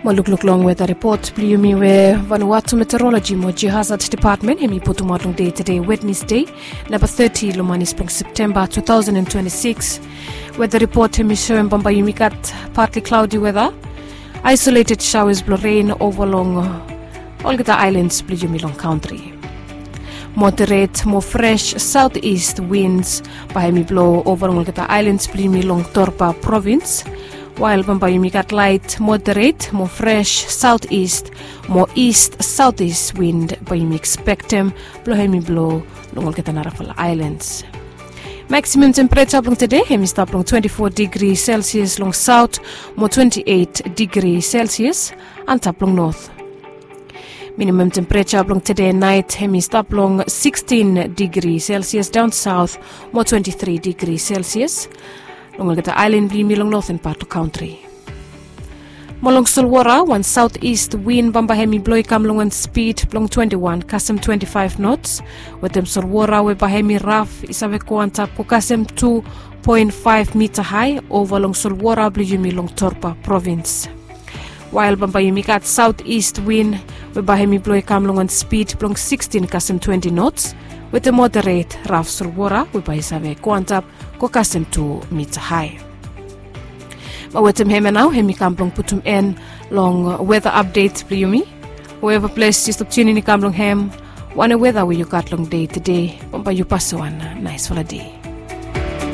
Maluk long weather report Pliumi we Vanuatu Meteorology mo Hazard Department hemi putumadlong day today Wednesday number 30 Lumani Spring September 2026. Weather report hemi showing Bambayumi got partly cloudy weather, isolated showers blow rain over long all the islands Pliumi long country. Moderate, more fresh southeast winds by hemi blow over all the islands Pliumi long Torpa province. While Bambayumi got light, moderate, more fresh southeast, more east-southeast wind by Bayumi expect them blow hemi blow long Narafala Islands. Maximum temperature long today hemi stop long 24 degrees Celsius long south, more 28 degrees Celsius and top long north. Minimum temperature long today night hemi stop long 16 degrees Celsius down south, more 23 degrees Celsius. Long the island Pliumi long northern part of country. Molong Sulwara, one southeast wind bamba hemi blow kam long speed long 21 kasem 25 knots. With them Sulwara we bahemi rough isawe kuanta kasem 2.5 meter high over long Sulwara Pliumi long Torpa province. While Bambayumi got southeast wind we bahemi blow kam long speed long 16 kasem 20 knots. With the moderate rough Sulwara we bahisawe kuanta kasem 2 meter high. Mawetem heme now hemi kamplong putum en long weather update Pliumi. Whoever place just tuning in kamplong hem one weather where you got long day today. Bamba you pass one nice holiday.